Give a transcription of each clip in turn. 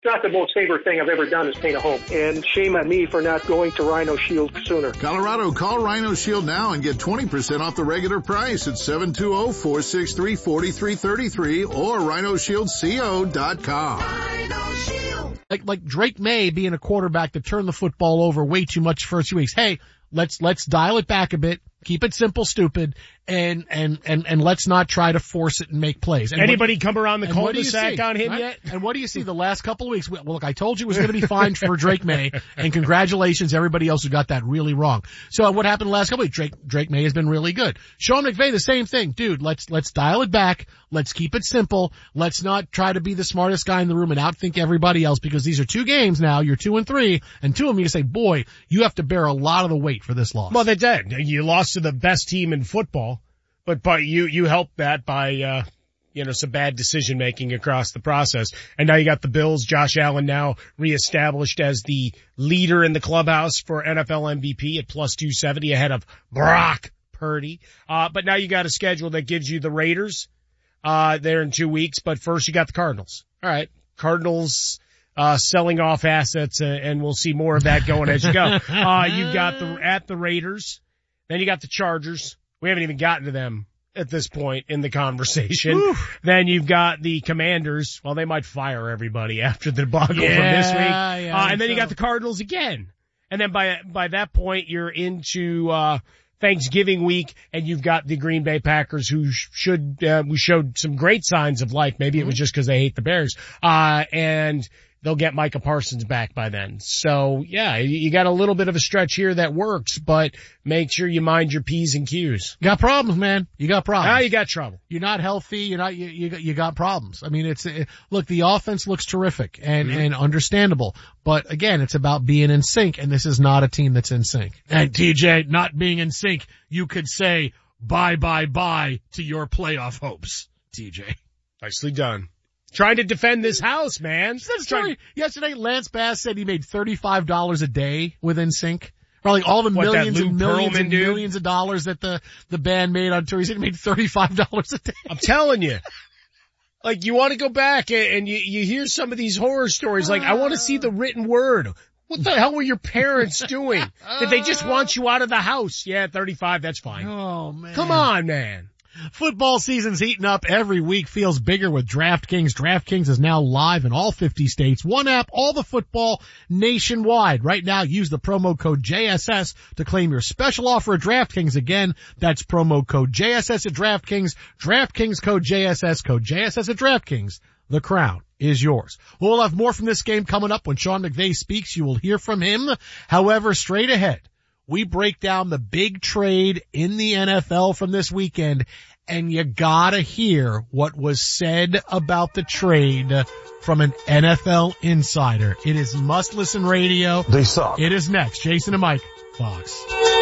not the most favorite thing I've ever done is paint a home. And shame on me for not going to Rhino Shield sooner. Colorado, call Rhino Shield now and get 20% off the regular price at 720-463-4333 or rhinoshieldco.com. Rhino Shield. Like Drake May being a quarterback that turned the football over way too much the first few weeks. Hey, let's dial it back a bit. Keep it simple, stupid, and let's not try to force it and make plays. And anybody come around the cul-de-sac on him yet? And what do you see the last couple of weeks? Well, look, I told you it was going to be fine for Drake May, and congratulations everybody else who got that really wrong. So what happened the last couple of weeks? Drake May has been really good. Sean McVay, the same thing. Dude, let's dial it back. Let's keep it simple. Let's not try to be the smartest guy in the room and outthink everybody else, because these are 2 games now. You're 2-3, and 2 of them you say, boy, you have to bear a lot of the weight for this loss. Well, they did. You lost to the best team in football, but you helped that by, some bad decision making across the process. And now you got the Bills, Josh Allen now reestablished as the leader in the clubhouse for NFL MVP at plus 270 ahead of Brock Purdy. But now you got a schedule that gives you the Raiders, there in 2 weeks, but first you got the Cardinals. All right. Cardinals, selling off assets, and we'll see more of that going as you go. You've got at the Raiders. Then you got the Chargers. We haven't even gotten to them at this point in the conversation. Oof. Then you've got the Commanders. Well, they might fire everybody after the debacle from this week. And then you got the Cardinals again. And then by that point, you're into Thanksgiving week, and you've got the Green Bay Packers, who we showed some great signs of life. Maybe it was just because they hate the Bears. And they'll get Micah Parsons back by then. So yeah, you got a little bit of a stretch here that works, but make sure you mind your P's and Q's. Got problems, man. You got problems. Now you got trouble. You're not healthy. You got problems. I mean, look, the offense looks terrific and understandable, but again, it's about being in sync, and this is not a team that's in sync. And TJ, not being in sync, you could say bye to your playoff hopes, TJ. Nicely done. Trying to defend this house, man. Yesterday, Lance Bass said he made $35 a day with NSYNC. Probably all the millions and millions and millions of dollars that the band made on tour. He said he made $35 a day. I'm telling you. Like, you want to go back and you hear some of these horror stories. Like, I want to see the written word. What the hell were your parents doing? Did they just want you out of the house? Yeah, 35, that's fine. Oh, man. Come on, man. Football season's heating up. Every week feels bigger with DraftKings. DraftKings is now live in all 50 states. One app, all the football nationwide. Right now, use the promo code JSS to claim your special offer at DraftKings. Again, that's promo code JSS at DraftKings. DraftKings code JSS at DraftKings. The crown is yours. We'll have more from this game coming up. When Sean McVay speaks, you will hear from him. However, straight ahead, we break down the big trade in the NFL from this weekend, and you gotta hear what was said about the trade from an NFL insider. It is must-listen radio. They suck. It is next. Jason and Mike, Fox.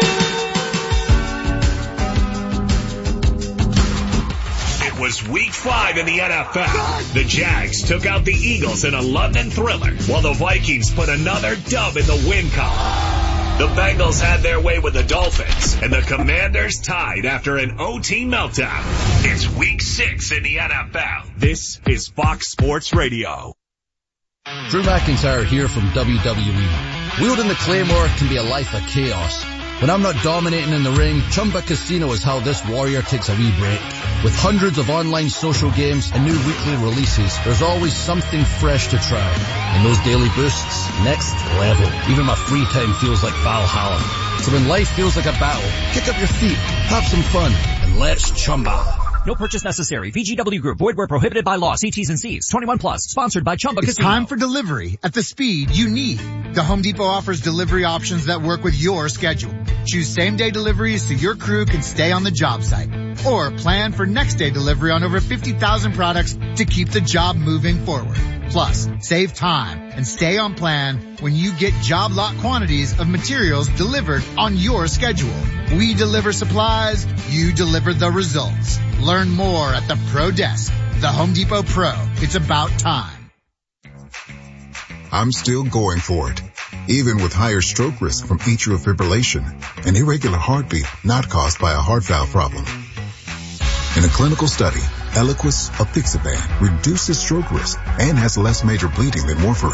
It was week 5 in the NFL. The Jags took out the Eagles in a London thriller, while the Vikings put another dub in the win column. The Bengals had their way with the Dolphins, and the Commanders tied after an OT meltdown. It's week 6 in the NFL. This is Fox Sports Radio. Drew McIntyre here from WWE. Wielding the Claymore can be a life of chaos. When I'm not dominating in the ring, Chumba Casino is how this warrior takes a wee break. With hundreds of online social games and new weekly releases, there's always something fresh to try. And those daily boosts, next level. Even my free time feels like Valhalla. So when life feels like a battle, kick up your feet, have some fun, and let's Chumba. No purchase necessary. VGW Group. Void where prohibited by law. See T's and C's. 21 plus. Sponsored by Chumba Casino. It's time for delivery at the speed you need. The Home Depot offers delivery options that work with your schedule. Choose same-day deliveries so your crew can stay on the job site. Or plan for next-day delivery on over 50,000 products to keep the job moving forward. Plus, save time and stay on plan when you get job lot quantities of materials delivered on your schedule. We deliver supplies, you deliver the results. Learn more at the Pro Desk. The Home Depot Pro. It's about time. I'm still going for it, even with higher stroke risk from atrial fibrillation, an irregular heartbeat not caused by a heart valve problem. In a clinical study, Eliquis apixaban reduces stroke risk and has less major bleeding than warfarin.